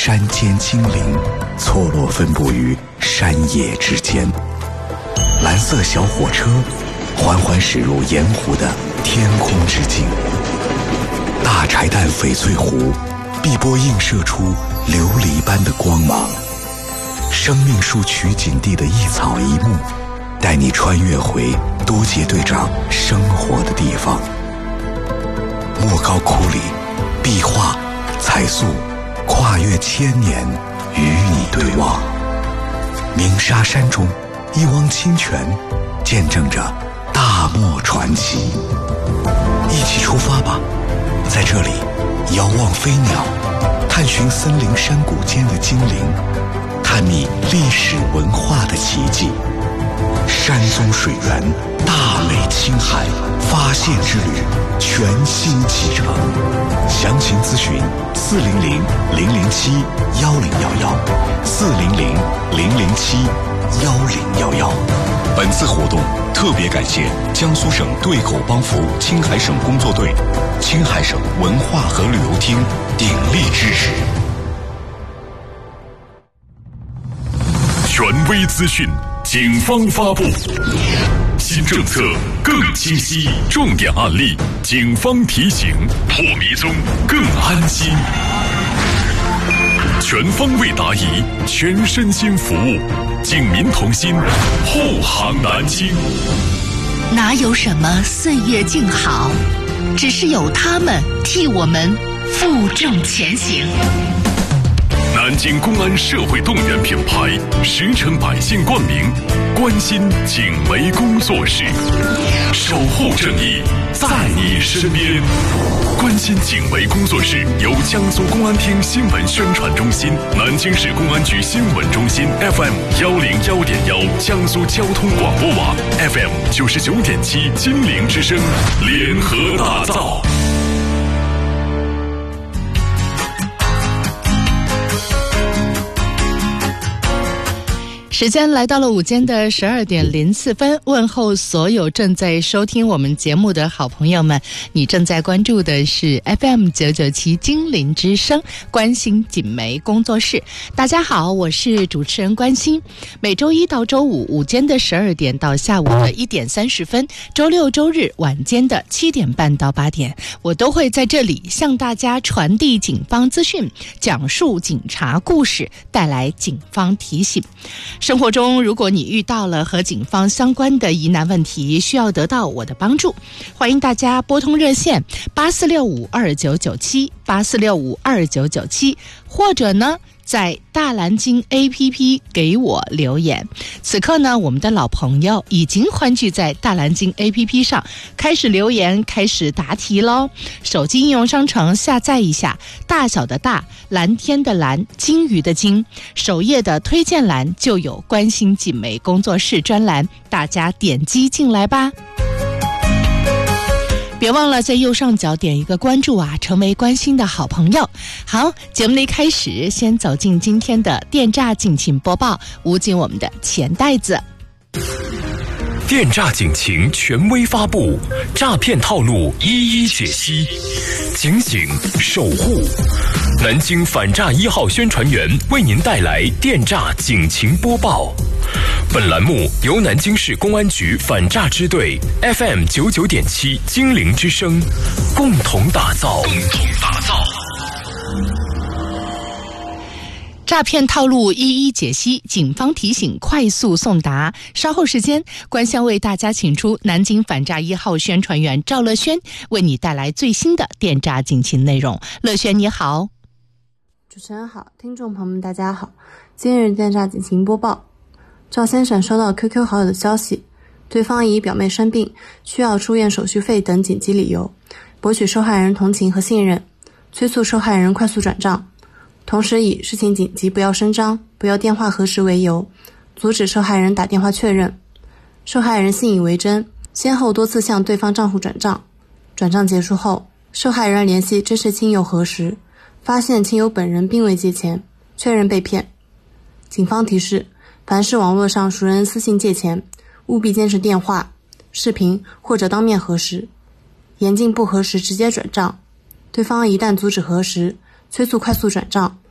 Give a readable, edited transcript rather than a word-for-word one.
山间精灵错落分布于山野之间。蓝色小火车缓缓驶入盐湖的天空之境。大柴旦翡翠湖碧波映射出琉璃般的光芒。生命树取景地的一草一木，带你穿越回都杰队长生活的地方。莫高窟里壁画彩塑跨越千年，与你对望。鸣沙山中一汪清泉，见证着大漠传奇。一起出发吧，在这里遥望飞鸟，探寻森林山谷间的精灵，探秘历史文化的奇迹。山宗水源，大美青海，发现之旅全新启程。详情咨询400-007-1011，400-007-1011。本次活动特别感谢江苏省对口帮扶青海省工作队、青海省文化和旅游厅鼎力支持。 权威资讯，警方发布。新政策更清晰，重点案例警方提醒，破迷踪更安心。全方位答疑，全身心服务，警民同心，护航南京。 哪有什么岁月静好，只是有他们替我们负重前行。 南京公安社会动员品牌，实诚百姓冠名，关心警媒工作室，守护正义，在你身边。关心警媒工作室由江苏公安厅新闻宣传中心、南京市公安局新闻中心 FM101.1、江苏交通广播网 FM99.7、金陵之声联合打造。 时间来到了午间的12点04分，问候所有正在收听我们节目的好朋友们，你正在关注的是 FM997 金陵之声关心警媒工作室。大家好，我是主持人关心。每周一到周五午间的12点到下午的1点30分，周六周日晚间的7点半到8点，我都会在这里向大家传递警方资讯，讲述警察故事，带来警方提醒。生活中，如果你遇到了和警方相关的疑难问题，需要得到我的帮助，欢迎大家拨通热线84652997，84652997，或者呢，在大蓝鲸 APP 给我留言。此刻呢，我们的老朋友已经欢聚在大蓝鲸 APP 上，开始留言，开始答题咯。手机应用商城下载一下，大小的大，蓝天的蓝，鲸鱼的鲸，首页的推荐栏就有关心警媒工作室专栏，大家点击进来吧。别忘了在右上角点一个关注啊，成为关心的好朋友。好，节目的一开始，先走进今天的电诈警情播报，捂紧我们的钱袋子。 电诈警情权威发布，诈骗套路一一解析，警醒守护。南京反诈1号宣传员为您带来电诈警情播报。本栏目由南京市公安局反诈支队 FM99.7 金陵之声共同打造。 诈骗套路一一解析，警方提醒快速送达。稍后时间，关相为大家请出南京反诈1号宣传员赵乐轩，为你带来最新的电诈警情内容。乐轩你好。 主持人好，听众朋友们大家好。今日电诈警情播报，赵先生收到 QQ 好友的消息，对方以表妹生病需要出院手续费等紧急理由，博取受害人同情和信任，催促受害人快速转账，同时以事情紧急不要声张，不要电话核实为由，阻止受害人打电话确认。受害人信以为真，先后多次向对方账户转账。转账结束后，受害人联系真实亲友核实，发现亲友本人并未借钱，确认被骗。警方提示，凡是网络上熟人私信借钱，务必坚持电话、视频或者当面核实，严禁不核实直接转账。对方一旦阻止核实，催促快速转账，